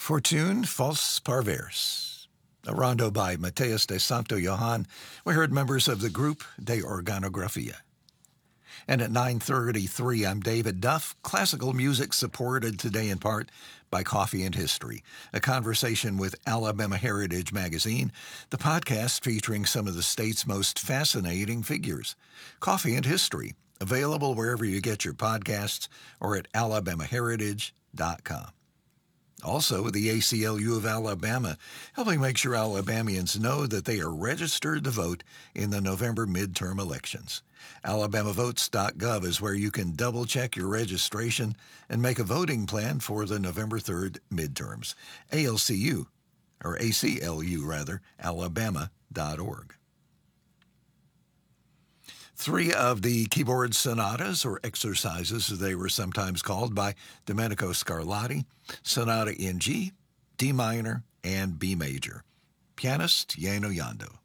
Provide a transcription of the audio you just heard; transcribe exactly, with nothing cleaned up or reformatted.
Fortune False Parvers, a rondo by Mateus de Santo Johann. We heard members of the group De Organografia. And at nine thirty-three, I'm David Duff. Classical music supported today in part by Coffee and History, a conversation with Alabama Heritage Magazine, the podcast featuring some of the state's most fascinating figures. Coffee and History, available wherever you get your podcasts or at alabama heritage dot com. Also, the A C L U of Alabama, helping make sure Alabamians know that they are registered to vote in the November midterm elections. alabama votes dot gov is where you can double-check your registration and make a voting plan for the November third midterms. A L C U, or A C L U rather, alabama dot org. Three of the keyboard sonatas, or exercises as they were sometimes called, by Domenico Scarlatti, Sonata in G, D minor, and B major. Pianist Yano Yando.